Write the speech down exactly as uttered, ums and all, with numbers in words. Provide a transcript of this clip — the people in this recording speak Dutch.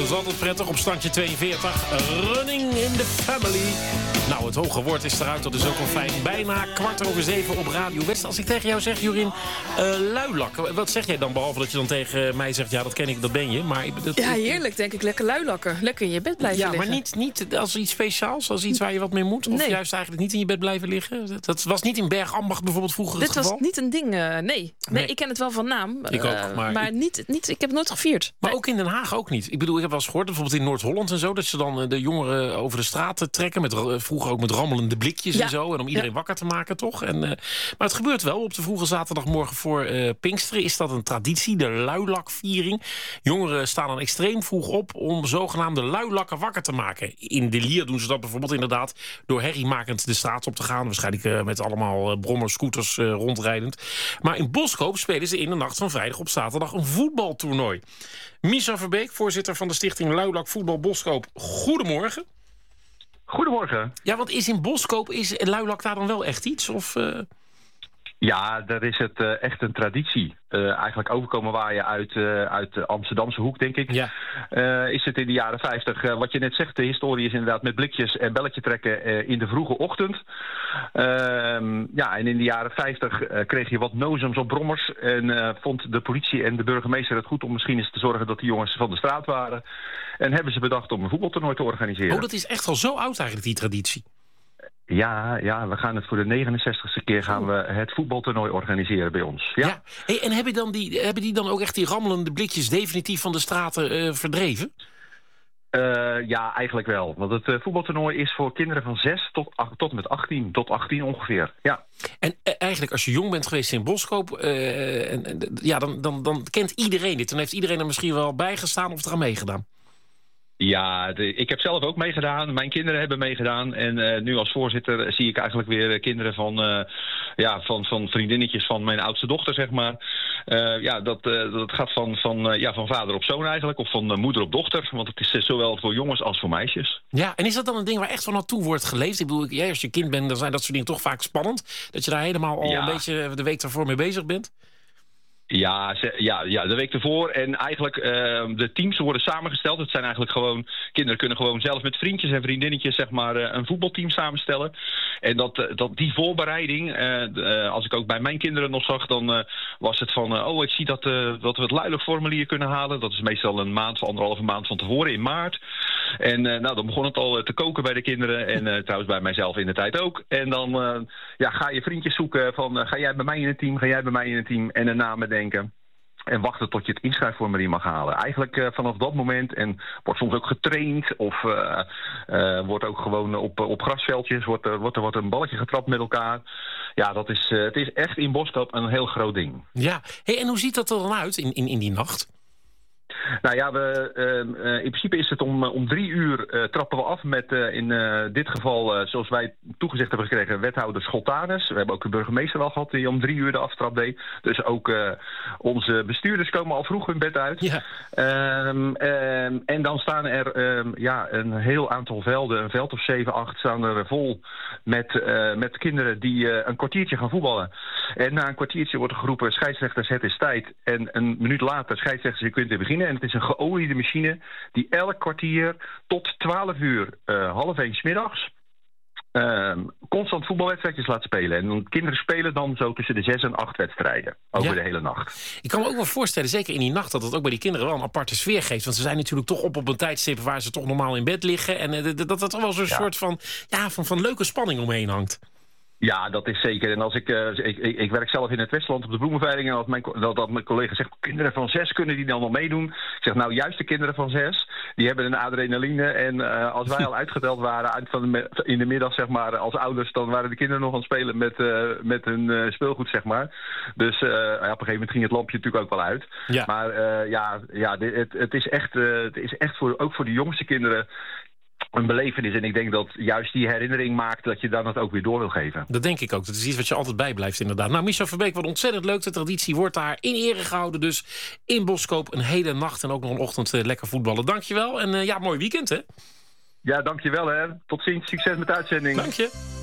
Dat is altijd prettig op standje tweeënveertig. Running in the family. Nou, het hoge woord is eruit, dat is ook wel fijn. Bijna kwart over zeven op Radio West. Als ik tegen jou zeg, Jorien, uh, luilak. Wat zeg jij dan, behalve dat je dan tegen mij zegt... ja, dat ken ik, dat ben je. Maar dat, ja, heerlijk, denk ik. Lekker luilakken. Lekker in je bed blijven ja, liggen. Maar niet, niet als iets speciaals, als iets waar je wat mee moet? Of nee. juist eigenlijk niet in je bed blijven liggen? Dat, dat was niet in Bergambacht bijvoorbeeld vroeger Dit het geval? was niet een ding, uh, nee. nee. Nee, ik ken het wel van naam. Ik ook, uh, maar... maar niet, niet, ik heb het nooit gevierd. Maar nee. ook in Den Haag ook niet. Ik bedoel, ik heb wel eens gehoord, bijvoorbeeld in Noord-Holland en zo... dat ze dan de jongeren over de straat trekken. Met, vroeger ook met rammelende blikjes ja. en zo. En om iedereen ja. wakker te maken, toch? En, uh, maar het gebeurt wel op de vroege zaterdagmorgen voor uh, Pinksteren. Is dat een traditie, de luilakviering. Jongeren staan dan extreem vroeg op om zogenaamde luilakken wakker te maken. In de Lier doen ze dat bijvoorbeeld inderdaad... door herriemakend de straat op te gaan. Waarschijnlijk uh, met allemaal uh, brommers, scooters uh, rondrijdend. Maar in Boskoop spelen ze in de nacht van vrijdag op zaterdag een voetbaltoernooi. Misha Verbeek, voorzitter van de stichting Luilak Voetbal Boskoop. Goedemorgen. Goedemorgen. Ja, want is in Boskoop, is Luilak daar dan wel echt iets? Of, uh... Ja, daar is het uh, echt een traditie. Uh, eigenlijk overkomen waaien uit, uh, uit de Amsterdamse hoek, denk ik. Ja. Uh, is het in de jaren vijftig. Uh, wat je net zegt, de historie is inderdaad met blikjes en belletje trekken uh, in de vroege ochtend. Uh, ja, en in de jaren vijftig uh, kreeg je wat nozems op brommers. En uh, vond de politie en de burgemeester het goed om misschien eens te zorgen dat die jongens van de straat waren. En hebben ze bedacht om een voetbaltoernooi te organiseren. Oh, dat is echt al zo oud eigenlijk, die traditie. Ja, ja, we gaan het voor de negenenzestigste keer gaan we het voetbaltoernooi organiseren bij ons. Ja. ja. Hey, en hebben, dan die, hebben die dan ook echt die rammelende blikjes definitief van de straten uh, verdreven? Uh, ja, eigenlijk wel. Want het uh, voetbaltoernooi is voor kinderen van zes tot, tot en met achttien. Tot achttien ongeveer, ja. En uh, eigenlijk als je jong bent geweest in Boskoop... Uh, en, uh, ja, dan, dan, dan kent iedereen dit. Dan heeft iedereen er misschien wel bij gestaan of eraan meegedaan. Ja, de, ik heb zelf ook meegedaan. Mijn kinderen hebben meegedaan. En uh, nu als voorzitter zie ik eigenlijk weer uh, kinderen van, uh, ja, van, van vriendinnetjes van mijn oudste dochter, zeg maar. Uh, ja, dat, uh, dat gaat van, van, uh, ja, van vader op zoon eigenlijk. Of van uh, moeder op dochter. Want het is uh, zowel voor jongens als voor meisjes. Ja, en is dat dan een ding waar echt van naartoe wordt geleefd? Ik bedoel, jij als je kind bent, dan zijn dat soort dingen toch vaak spannend. Dat je daar helemaal al ja. een beetje de week daarvoor mee bezig bent. Ja, ja, ja, de week ervoor. En eigenlijk, uh, de teams worden samengesteld. Het zijn eigenlijk gewoon, kinderen kunnen gewoon zelf met vriendjes en vriendinnetjes, zeg maar, uh, een voetbalteam samenstellen. En dat, uh, dat die voorbereiding, uh, uh, als ik ook bij mijn kinderen nog zag, dan uh, was het van, uh, oh, ik zie dat, uh, dat we het luilakformulier kunnen halen. Dat is meestal een maand of anderhalve maand van tevoren in maart. En uh, nou, dan begon het al uh, te koken bij de kinderen. En uh, trouwens bij mijzelf in de tijd ook. En dan uh, ja, ga je vriendjes zoeken van, uh, ga jij bij mij in het team, ga jij bij mij in het team. En een naam denken. En wachten tot je het inschrijfformulier mag halen. Eigenlijk uh, vanaf dat moment. En wordt soms ook getraind. Of uh, uh, wordt ook gewoon op, op grasveldjes. Wordt er, wordt er wordt een balletje getrapt met elkaar. Ja, dat is, uh, het is echt in Boskoop een heel groot ding. Ja, hey, en hoe ziet dat er dan uit in, in, in die nacht? Nou ja, we, uh, uh, in principe is het om, uh, om drie uur uh, trappen we af met uh, in uh, dit geval, uh, zoals wij toegezegd hebben gekregen, wethouder Scholtanus. We hebben ook de burgemeester wel gehad die om drie uur de aftrap deed. Dus ook uh, onze bestuurders komen al vroeg hun bed uit. Ja. Um, um, en dan staan er um, ja, een heel aantal velden, een veld of zeven, acht, staan er vol met, uh, met kinderen die uh, een kwartiertje gaan voetballen. En na een kwartiertje wordt er geroepen, scheidsrechters, het is tijd. En een minuut later, scheidsrechters, je kunt weer beginnen. En het is een geoliede machine die elk kwartier tot twaalf uur, uh, half één 's middags, uh, constant voetbalwedstrijdjes laat spelen. En kinderen spelen dan zo tussen de zes en acht wedstrijden over ja. de hele nacht. Ik kan me ook wel voorstellen, zeker in die nacht, dat het ook bij die kinderen wel een aparte sfeer geeft. Want ze zijn natuurlijk toch op op een tijdstip waar ze toch normaal in bed liggen. En uh, dat er toch wel zo'n ja. soort van, ja, van, van leuke spanning omheen hangt. Ja, dat is zeker. En als ik, uh, ik, ik, ik werk zelf in het Westland op de bloemenveiling. En als mijn, dat, dat mijn collega zegt, kinderen van zes, kunnen die dan nog meedoen? Ik zeg, nou, juist de kinderen van zes, die hebben een adrenaline. En uh, als wij al uitgeteld waren uit van de, in de middag, zeg maar, als ouders, dan waren de kinderen nog aan het spelen met, uh, met hun uh, speelgoed, zeg maar. Dus uh, ja, op een gegeven moment ging het lampje natuurlijk ook wel uit. Ja. Maar uh, ja, ja dit, het, het is echt, uh, het is echt voor, ook voor de jongste kinderen een belevenis. En ik denk dat juist die herinnering maakt dat je dan het ook weer door wil geven. Dat denk ik ook. Dat is iets wat je altijd bijblijft inderdaad. Nou, Misha Verbeek, wat ontzettend leuk. De traditie wordt daar in ere gehouden. Dus in Boskoop een hele nacht en ook nog een ochtend uh, lekker voetballen. Dankjewel en uh, ja, mooi weekend hè. Ja, dankjewel hè. Tot ziens. Succes met de uitzending. Dank je.